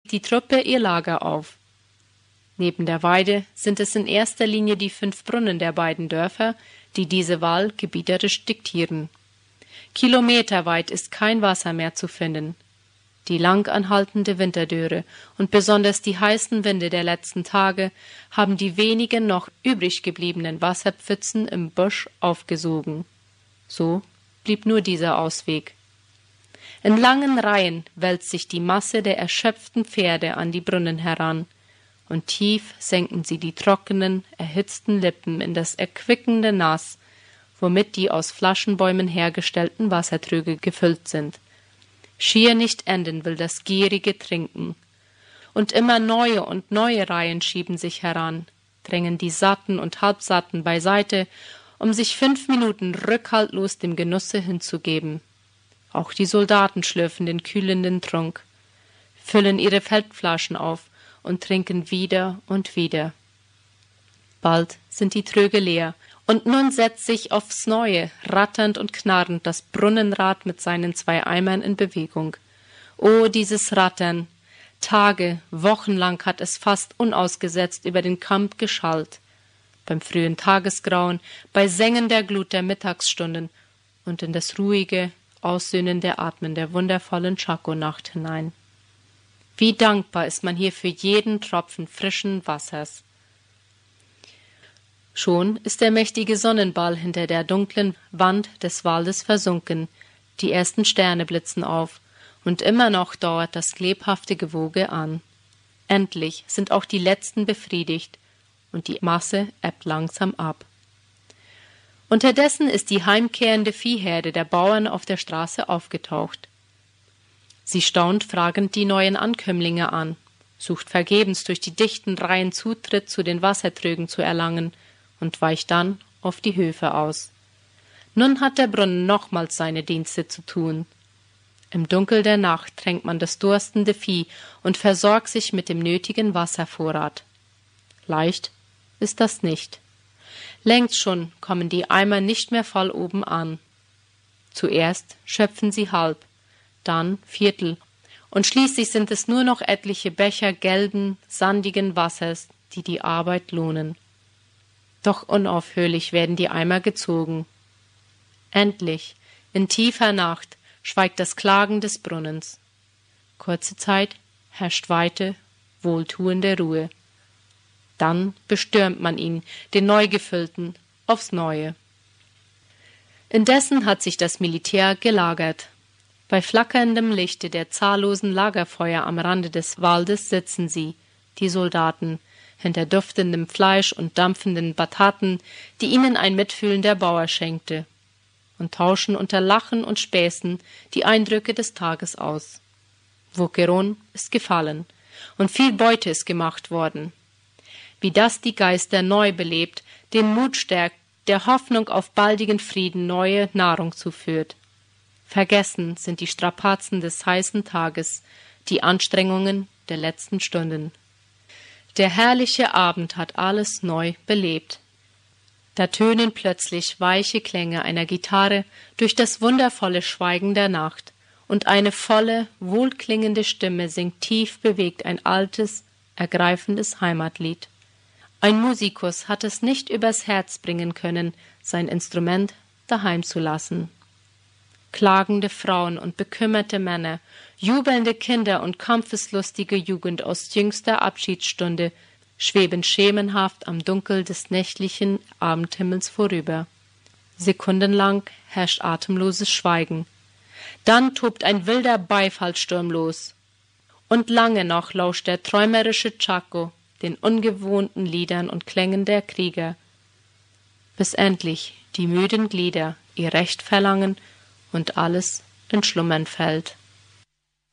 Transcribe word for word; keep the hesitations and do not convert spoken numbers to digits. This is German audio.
die Truppe ihr Lager auf. Neben der Weide sind es in erster Linie die fünf Brunnen der beiden Dörfer, die diese Wahl gebieterisch diktieren. Kilometerweit ist kein Wasser mehr zu finden. Die lang anhaltende Winterdürre und besonders die heißen Winde der letzten Tage haben die wenigen noch übrig gebliebenen Wasserpfützen im Busch aufgesogen. So blieb nur dieser Ausweg. In langen Reihen wälzt sich die Masse der erschöpften Pferde an die Brunnen heran, und tief senken sie die trockenen, erhitzten Lippen in das erquickende Nass, womit die aus Flaschenbäumen hergestellten Wassertröge gefüllt sind. Schier nicht enden will das gierige Trinken. Und immer neue und neue Reihen schieben sich heran, drängen die Satten und Halbsatten beiseite, um sich fünf Minuten rückhaltlos dem Genusse hinzugeben. Auch die Soldaten schlürfen den kühlenden Trunk, füllen ihre Feldflaschen auf und trinken wieder und wieder. Bald sind die Tröge leer, und nun setzt sich aufs Neue, ratternd und knarrend, das Brunnenrad mit seinen zwei Eimern in Bewegung. O, dieses Rattern! Tage, wochenlang hat es fast unausgesetzt über den Kamp geschallt. Beim frühen Tagesgrauen, bei sengender Glut der Mittagsstunden und in das ruhige, aussöhnende Atmen der wundervollen Chaco-Nacht hinein. Wie dankbar ist man hier für jeden Tropfen frischen Wassers. Schon ist der mächtige Sonnenball hinter der dunklen Wand des Waldes versunken, die ersten Sterne blitzen auf, und immer noch dauert das lebhafte Gewoge an. Endlich sind auch die letzten befriedigt, und die Masse ebbt langsam ab. Unterdessen ist die heimkehrende Viehherde der Bauern auf der Straße aufgetaucht. Sie staunt fragend die neuen Ankömmlinge an, sucht vergebens durch die dichten Reihen Zutritt zu den Wassertrögen zu erlangen und weicht dann auf die Höfe aus. Nun hat der Brunnen nochmals seine Dienste zu tun. Im Dunkel der Nacht tränkt man das durstende Vieh und versorgt sich mit dem nötigen Wasservorrat. Leicht ist das nicht. Längst schon kommen die Eimer nicht mehr voll oben an. Zuerst schöpfen sie halb, dann Viertel, und schließlich sind es nur noch etliche Becher gelben, sandigen Wassers, die die Arbeit lohnen. Doch unaufhörlich werden die Eimer gezogen. Endlich, in tiefer Nacht, schweigt das Klagen des Brunnens. Kurze Zeit herrscht weite, wohltuende Ruhe. Dann bestürmt man ihn, den neu gefüllten, aufs Neue. Indessen hat sich das Militär gelagert. Bei flackerndem Lichte der zahllosen Lagerfeuer am Rande des Waldes sitzen sie, die Soldaten, hinter duftendem Fleisch und dampfenden Bataten, die ihnen ein mitfühlender Bauer schenkte, und tauschen unter Lachen und Späßen die Eindrücke des Tages aus. Voqueron ist gefallen, und viel Beute ist gemacht worden. Wie das die Geister neu belebt, den Mut stärkt, der Hoffnung auf baldigen Frieden neue Nahrung zuführt. Vergessen sind die Strapazen des heißen Tages, die Anstrengungen der letzten Stunden. Der herrliche Abend hat alles neu belebt. Da tönen plötzlich weiche Klänge einer Gitarre durch das wundervolle Schweigen der Nacht, und eine volle, wohlklingende Stimme singt tief bewegt ein altes, ergreifendes Heimatlied. Ein Musikus hat es nicht übers Herz bringen können, sein Instrument daheim zu lassen. Klagende Frauen und bekümmerte Männer, jubelnde Kinder und kampfeslustige Jugend aus jüngster Abschiedsstunde schweben schemenhaft am Dunkel des nächtlichen Abendhimmels vorüber. Sekundenlang herrscht atemloses Schweigen. Dann tobt ein wilder Beifallssturm los. Und lange noch lauscht der träumerische Chaco den ungewohnten Liedern und Klängen der Krieger, bis endlich die müden Glieder ihr Recht verlangen und alles in Schlummern fällt.